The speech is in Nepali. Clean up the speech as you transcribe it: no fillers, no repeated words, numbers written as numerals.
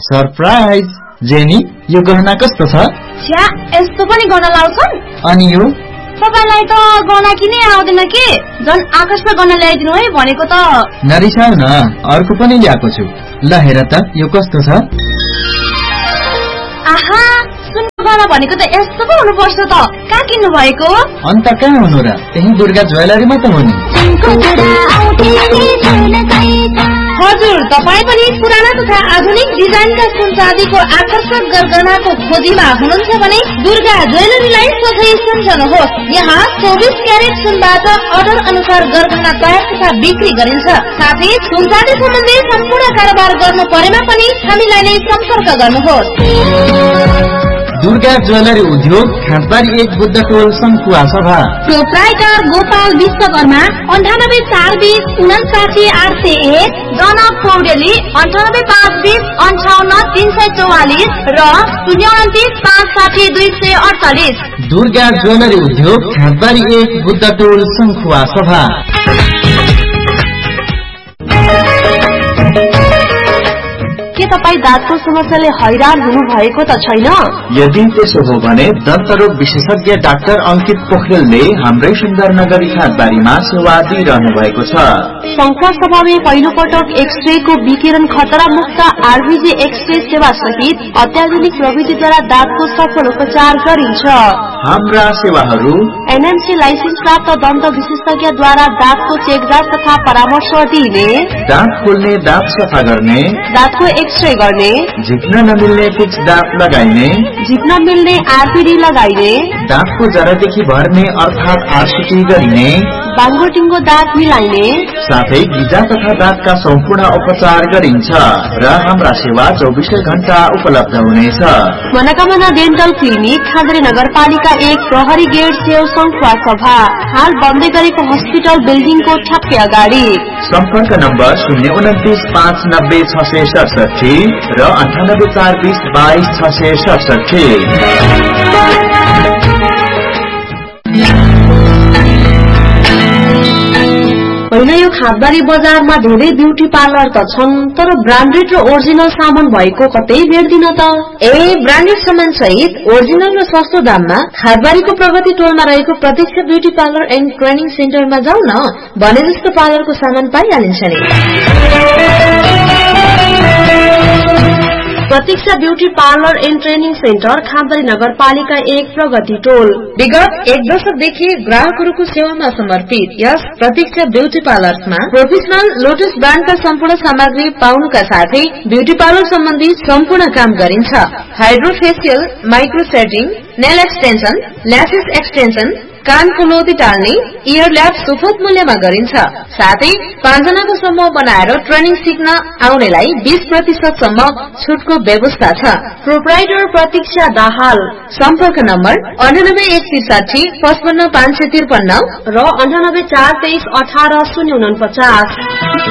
सरप्राइज जेनी यो गहना कस्तो छ? छ्या यस्तो पनि गर्न लाउँछन्? अनि यो तपाईलाई त गहना किने आउँदैन के? झन् आकाशमा गहना ल्याइदिनु है भनेको त। नरिसाउ न, अर्को पनि ल्याएको छु। ल हेर त यो कस्तो छ? आहा सुन्नु गहना भनेको त यस्तो पो हुनुपर्छ त। कहाँ किन्नु भएको? अन्त कहाँ हुनु र, त्यही दुर्गा ज्वेलरीमा त हो नि। हजुर, तपाईँ पनि पुराना तथा आधुनिक डिजाइनका सुन चाँदीको आकर्षक गरगहनाको खोजीमा हुनुहुन्छ भने दुर्गा ज्वेलरीलाई सोझै सम्झनुहोस्। यहाँ 24 क्यारेट सुनबाट अर्डर अनुसार गरगहना तयार तथा बिक्री गरिन्छ। साथै सुन चाँदी सम्बन्धी सम्पूर्ण कारोबार गर्नु परेमा पनि हामीलाई नै सम्पर्क गर्नुहोस्। दुर्गा ज्वेलरी उद्योग खाँचबारी 1 बुद्ध टोल संखुवा सभा। प्रोप्राइटर गोपाल विश्वकर्मा 9842959801, जनक पौडेली 9852055344 र 029560248। दुर्गा ज्वेलरी उद्योग खाँचबारी 1 बुद्ध टोल संखुवा सभा। के तपाईँ दाँतको समस्याले हैरान हुनु भएको त छैन? यदि त्यसो हो भने दन्तरोग विशेषज्ञ डाक्टर अंकित पोखरेलले हाम्रै सुन्दरनगरी खाँचबारीमा सेवा दिइरहनु भएको छ। संसार सभामा पहिलो पटक एक्सरेको विकिरण खतरा मुक्त आरबीजी एक्सरे सेवा सहित अत्याधुनिक प्रविधिद्वारा दाँतको सफल उपचार गरिन्छ। हाम्रा सेवाहरू एनएमसी लाइसेन्स प्राप्त दन्त विशेषज्ञद्वारा दाँतको चेकजाँच तथा परामर्श दिने, दाँत खोल्ने, दाँत सफा गर्ने, दाँतको एक्सरे गर्ने, झिक्न नमिल्ने फिक्स दाँत लगाइने, झिक्न मिल्ने आरपीडी लगाइने, दाँतको जरादेखि भर्ने अर्थात आरसीटी गरिने, बाङ्गोटिङ्गो दाँत मिलाइने, साथै गिजा तथा दाँतका सम्पूर्ण उपचार गरिन्छ र हाम्रा सेवा 24 घण्टा उपलब्ध हुनेछ। मनोकामना डेन्टल क्लिनिक खाँचबारी नगरपालिका 1 प्रहरी गेट छेउ संखुवा सभा, हाल बन्दै गरेको हस्पिटल बिल्डिङको ठ्याप्कै अगाडि। सम्पर्क नम्बर 029590667 र 9842022667। होइन यो खाँचबारी बजारमा धेरै ब्युटी पार्लर त छन्, तर ब्रान्डेड र ओरिजिनल सामान भएको कतै भेट्दिन त। ब्रान्डेड सामान सहित ओरिजिनल र सस्तो दाममा खाँचबारीको प्रगति टोलमा रहेको प्रतीक्षा ब्युटी पार्लर एन्ड ट्रेनिङ सेन्टरमा जाऊ न, भने जस्तो पार्लरको सामान पाइहालिन्छ नि। प्रतीक्षा beauty parlour and training centre खाँचबारी नगरपालिका 1 प्रगति टोल। विगत 1 दशकदेखि ग्राहकहरूको सेवामा समर्पित यस प्रतीक्षा ब्यूटी पार्लरमा प्रोफेसनल लोटस ब्रान्डका सम्पूर्ण सामग्री पाउनुका साथै ब्यूटी पार्लर सम्बन्धी सम्पूर्ण काम गरिन्छ। Hydrofacial, micro setting, nail extension, lashes extension, कानको लोदी टाल्ने, इयर ल्याब सुपथ मूल्यमा गरिन्छ। साथै 5 जनाको समूह बनाएर ट्रेनिङ सिक्न आउनेलाई 20% सम्म छुटको व्यवस्था छ। प्रोप्राइटर प्रतीक्षा दाहाल। सम्पर्क नम्बर 9816 55553 र 984318 049।